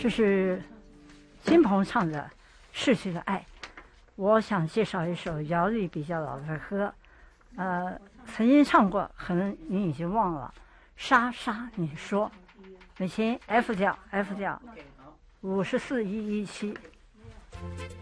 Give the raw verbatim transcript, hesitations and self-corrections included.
这是金鹏唱的《逝去的爱》。我想介绍一首姚丽比较老的歌，呃，曾经唱过，可能你已经忘了。莎莎，你说，美琴 F 调 F 调，五十四一一七。